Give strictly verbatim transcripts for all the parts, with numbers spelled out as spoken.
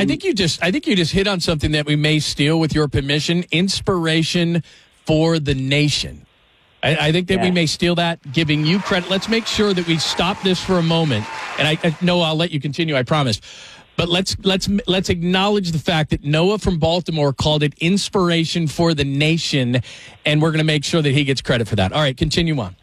I think you just I think you just hit on something that we may steal with your permission. Inspiration for the nation. I, I think that yeah. we may steal that, giving you credit. Let's make sure that we stop this for a moment. And I, I know I'll let you continue, I promise. But let's let's let's acknowledge the fact that Noah from Baltimore called it inspiration for the nation, and we're going to make sure that he gets credit for that. All right, continue on.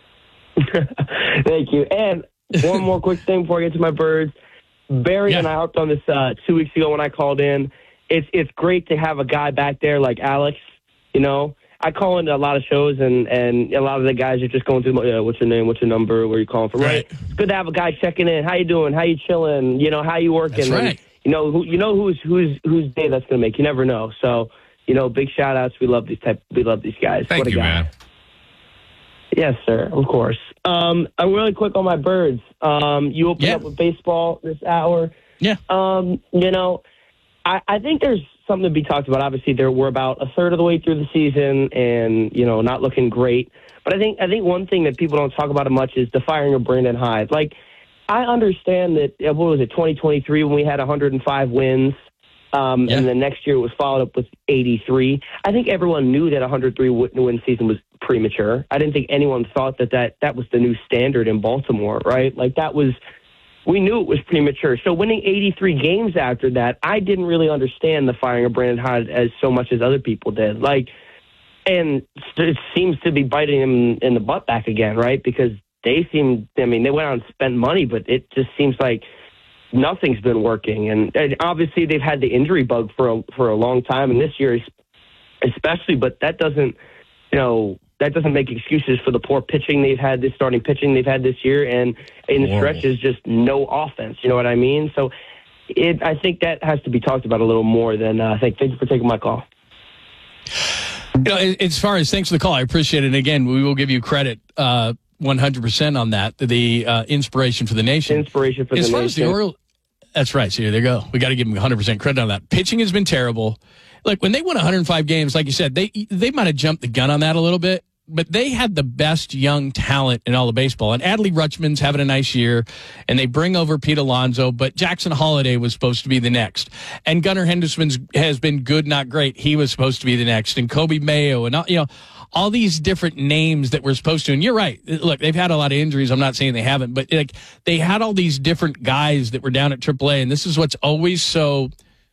Thank you. And one more quick thing before I get to my birds. Barry yeah. and I harped on this uh, two weeks ago when I called in. It's it's great to have a guy back there like Alex. You know, I call into a lot of shows, and, and a lot of the guys are just going through, uh, what's your name, what's your number, where you calling from, right? right? It's good to have a guy checking in. How you doing? How you chilling? You know, how you working? That's right. And, you know, who, you know who's who's whose day that's going to make. You never know. So, you know, big shout outs. We love these type. We love these guys. Thank what a you, guy. man. Yes, sir. Of course. Um, I'm really quick on my birds. Um, you opened yeah. up with baseball this hour. Yeah. Um, you know, I, I think there's something to be talked about. Obviously, there we're about a third of the way through the season, and you know, not looking great. But I think I think one thing that people don't talk about much is the firing of Brandon Hyde. Like, I understand that. What was it, twenty twenty-three, when we had one hundred five wins, um, yeah. and the next year it was followed up with eighty-three. I think everyone knew that one hundred three win season was premature. I didn't think anyone thought that that, that was the new standard in Baltimore, right? Like, that was. We knew it was premature. So winning eighty-three games after that, I didn't really understand the firing of Brandon Hyde as so much as other people did. Like, and it seems to be biting him in the butt back again, right? Because they seem, I mean, they went out and spent money, but it just seems like nothing's been working. And, and obviously they've had the injury bug for a, for a long time, and this year especially, but that doesn't, you know, that doesn't make excuses for the poor pitching they've had, this starting pitching they've had this year, and in the stretch is just no offense. You know what I mean? So it, I think that has to be talked about a little more than uh, thank, thank you for taking my call. You know, as far as thanks for the call, I appreciate it. And again, we will give you credit uh, one hundred percent on that, the uh, inspiration for the nation. Inspiration for as the far nation. As the Orioles, that's right. So there you go. We got to give them one hundred percent credit on that. Pitching has been terrible. Like, when they won one hundred five games, like you said, they they might have jumped the gun on that a little bit, but they had the best young talent in all of baseball. And Adley Rutschman's having a nice year, and they bring over Pete Alonso, but Jackson Holliday was supposed to be the next. And Gunnar Henderson's has been good, not great. He was supposed to be the next. And Kobe Mayo, and all, you know, all these different names that we're supposed to. And you're right. Look, they've had a lot of injuries. I'm not saying they haven't, but like, they had all these different guys that were down at triple A. And this is what's always so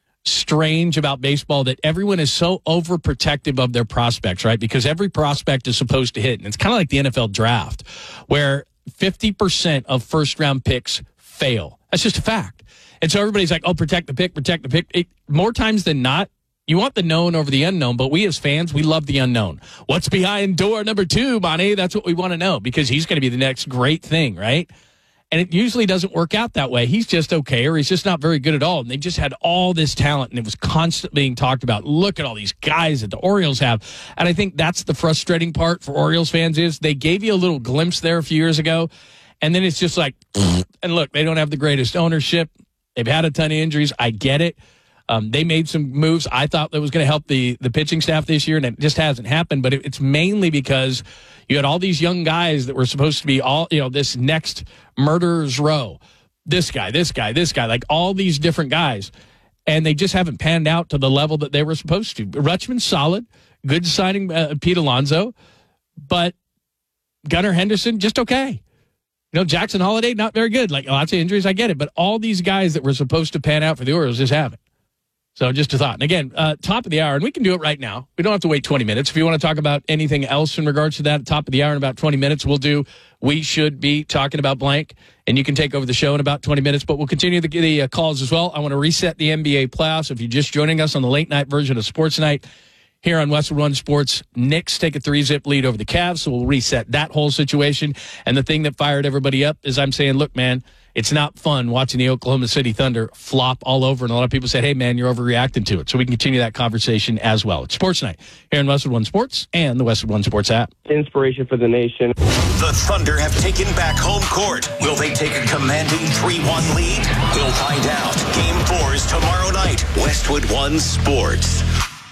strange about baseball, that everyone is so overprotective of their prospects, right? Because every prospect is supposed to hit. And it's kind of like the N F L draft, where fifty percent of first round picks fail. That's just a fact. And so everybody's like, oh, protect the pick, protect the pick. It, more times than not, you want the known over the unknown, but we as fans, we love the unknown. What's behind door number two, Monty? That's what we want to know, because he's going to be the next great thing, right? And it usually doesn't work out that way. He's just okay, or he's just not very good at all. And they just had all this talent, and it was constantly being talked about. Look at all these guys that the Orioles have. And I think that's the frustrating part for Orioles fans, is they gave you a little glimpse there a few years ago, and then it's just like, and look, they don't have the greatest ownership. They've had a ton of injuries. I get it. Um, they made some moves I thought that was going to help the, the pitching staff this year, and it just hasn't happened. But it, it's mainly because you had all these young guys that were supposed to be all, you know, this next murderer's row. This guy, this guy, this guy, like all these different guys. And they just haven't panned out to the level that they were supposed to. Rutschman's solid. Good signing, uh, Pete Alonso. But Gunnar Henderson, just okay. You know, Jackson Holliday, not very good. Like, lots of injuries, I get it. But all these guys that were supposed to pan out for the Orioles just haven't. So just a thought. And again, uh, top of the hour, and we can do it right now. We don't have to wait twenty minutes. If you want to talk about anything else in regards to that, top of the hour in about twenty minutes, we'll do We Should Be Talking About Blank, and you can take over the show in about twenty minutes, but we'll continue the, the uh, calls as well. I want to reset the N B A playoffs. If you're just joining us on the late night version of Sports Night here on Westwood One Sports, Knicks take a three-zip lead over the Cavs, so we'll reset that whole situation. And the thing that fired everybody up is I'm saying, look, man, it's not fun watching the Oklahoma City Thunder flop all over. And a lot of people said, hey, man, you're overreacting to it. So we can continue that conversation as well. It's Sports Night here on Westwood One Sports and the Westwood One Sports app. Inspiration for the nation. The Thunder have taken back home court. Will they take a commanding three one lead? We'll find out. Game four is tomorrow night. Westwood One Sports.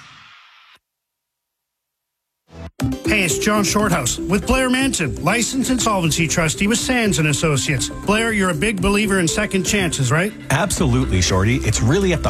Hey, it's John Shorthouse with Blair Manson, licensed insolvency trustee with Sands and Associates. Blair, you're a big believer in second chances, right? Absolutely, Shorty. It's really at the